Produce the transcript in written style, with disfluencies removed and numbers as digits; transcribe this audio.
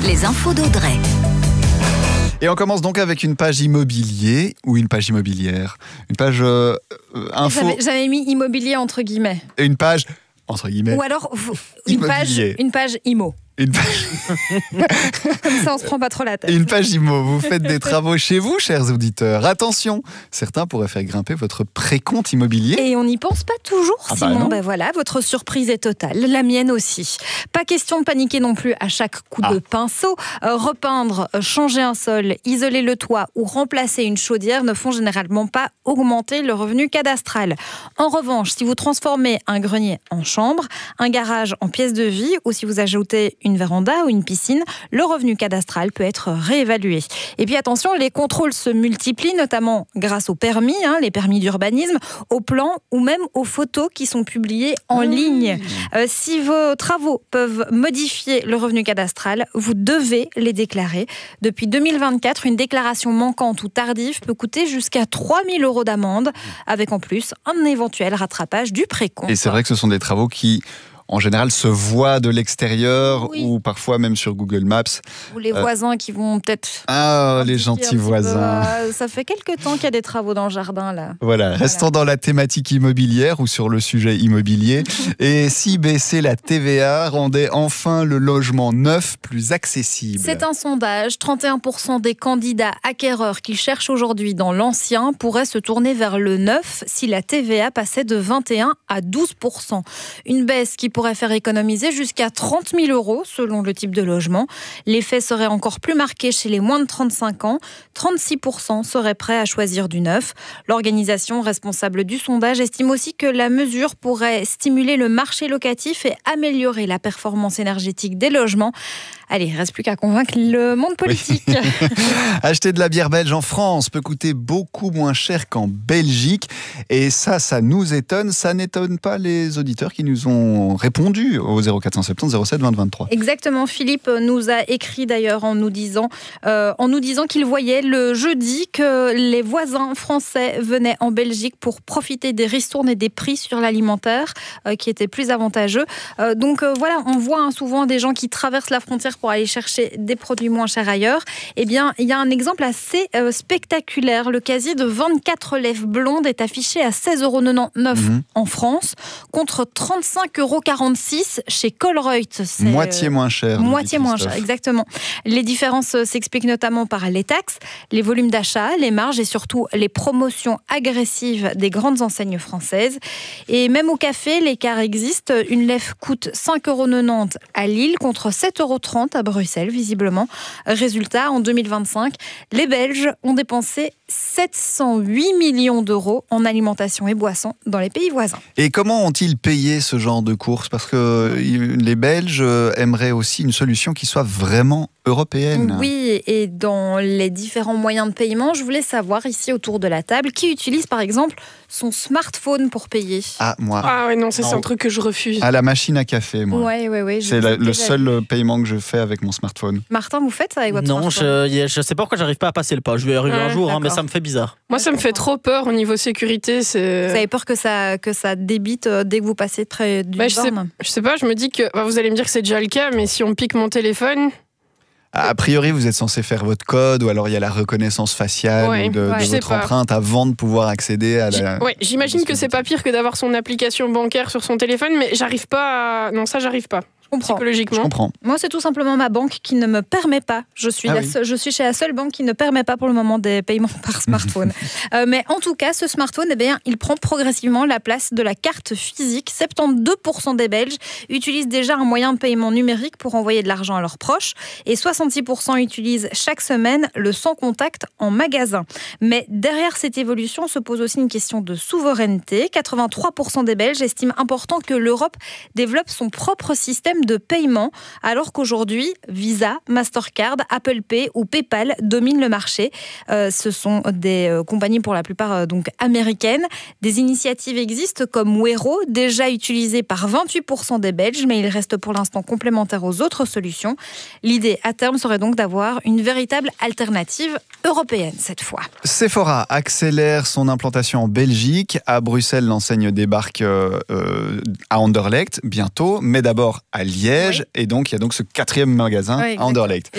les infos d'Audrey. Et on commence donc avec une page immobilier ou une page immobilière. Une page info. J'avais mis immobilier entre guillemets. Et une page entre guillemets. Ou alors une page IMO. Une page... Comme ça, on se prend pas trop la tête. Une page IMO. Vous faites des travaux chez vous, chers auditeurs. Attention, certains pourraient faire grimper votre précompte immobilier. Et on n'y pense pas toujours, Simon. Non. Voilà, votre surprise est totale. La mienne aussi. Pas question de paniquer non plus à chaque coup de pinceau. Repeindre, changer un sol, isoler le toit ou remplacer une chaudière ne font généralement pas augmenter le revenu cadastral. En revanche, si vous transformez un grenier en chambre, un garage en pièce de vie ou si vous ajoutez une véranda ou une piscine, le revenu cadastral peut être réévalué. Et puis attention, les contrôles se multiplient, notamment grâce aux permis, les permis d'urbanisme, aux plans ou même aux photos qui sont publiées en ligne. Si vos travaux peuvent modifier le revenu cadastral, vous devez les déclarer. Depuis 2024, une déclaration manquante ou tardive peut coûter jusqu'à 3 000 € d'amende, avec en plus un éventuel rattrapage du précompte. Et c'est vrai que ce sont des travaux qui, en général, se voient de l'extérieur ou parfois même sur Google Maps. Ou les voisins qui vont peut-être... les gentils voisins. Ça fait quelques temps qu'il y a des travaux dans le jardin, là. Voilà, restons dans la thématique immobilière ou sur le sujet immobilier. Et si baisser la TVA rendait enfin le logement neuf plus accessible? C'est un sondage. 31% des candidats acquéreurs qui cherchent aujourd'hui dans l'ancien pourraient se tourner vers le neuf si la TVA passait de 21 à 12%. Une baisse qui pourrait faire économiser jusqu'à 30 000 € selon le type de logement. L'effet serait encore plus marqué chez les moins de 35 ans. 36% seraient prêts à choisir du neuf. L'organisation responsable du sondage estime aussi que la mesure pourrait stimuler le marché locatif et améliorer la performance énergétique des logements. Allez, il ne reste plus qu'à convaincre le monde politique. Oui. Acheter de la bière belge en France peut coûter beaucoup moins cher qu'en Belgique. Et ça nous étonne. Ça n'étonne pas les auditeurs qui nous ont répondu au 0470 07 20 23. Exactement. Philippe nous a écrit d'ailleurs en nous disant qu'il voyait le jeudi que les voisins français venaient en Belgique pour profiter des ristournes et des prix sur l'alimentaire qui étaient plus avantageux. Donc voilà, on voit souvent des gens qui traversent la frontière pour aller chercher des produits moins chers ailleurs. Eh bien, il y a un exemple assez spectaculaire. Le casier de 24 lèvres blondes est affiché à 16,99 € en France, contre 35,46 € chez Colruyt. C'est moitié moins cher. Moitié moins cher, exactement. Les différences s'expliquent notamment par les taxes, les volumes d'achat, les marges et surtout les promotions agressives des grandes enseignes françaises. Et même au café, l'écart existe. Une lèvre coûte 5,90 € à Lille contre 7,30 € à Bruxelles, visiblement. Résultat, en 2025, les Belges ont dépensé 708 millions d'euros en alimentation et boissons dans les pays voisins. Et comment ont-ils payé ce genre de courses? Parce que les Belges aimeraient aussi une solution qui soit vraiment européenne. Oui, et dans les différents moyens de paiement, je voulais savoir ici autour de la table qui utilise par exemple son smartphone pour payer. Moi. Ah ouais, non, c'est un truc que je refuse. À la machine à café, moi. Ouais. C'est le seul paiement que je fais avec mon smartphone. Martin, vous faites ça avec votre smartphone? Non, je sais pas pourquoi j'arrive pas à passer le pas. Je vais y arriver un jour, mais ça me fait bizarre. Moi, ça me fait trop peur au niveau sécurité. Vous avez peur que ça débite dès que vous passez près du borne? Je sais pas, je me dis que... vous allez me dire que c'est déjà le cas, mais si on pique mon téléphone... A priori, vous êtes censé faire votre code, ou alors il y a la reconnaissance faciale de votre empreinte avant de pouvoir accéder à la... J'imagine que c'est pas pire que d'avoir son application bancaire sur son téléphone, mais j'arrive pas à... Non, ça, j'arrive pas. Psychologiquement. Je comprends. Moi, c'est tout simplement ma banque qui ne me permet pas. Je suis chez la seule banque qui ne permet pas pour le moment des paiements par smartphone. Mais en tout cas, ce smartphone, il prend progressivement la place de la carte physique. 72% des Belges utilisent déjà un moyen de paiement numérique pour envoyer de l'argent à leurs proches et 66% utilisent chaque semaine le sans contact en magasin. Mais derrière cette évolution se pose aussi une question de souveraineté. 83% des Belges estiment important que l'Europe développe son propre système de paiement, alors qu'aujourd'hui, Visa, Mastercard, Apple Pay ou PayPal dominent le marché. Ce sont des compagnies pour la plupart américaines. Des initiatives existent comme Wero, déjà utilisée par 28% des Belges, mais il reste pour l'instant complémentaire aux autres solutions. L'idée à terme serait donc d'avoir une véritable alternative européenne cette fois. Sephora accélère son implantation en Belgique. À Bruxelles, l'enseigne débarque à Anderlecht bientôt, mais d'abord à Liège. Et donc, il y a donc ce 4e magasin à Anderlecht.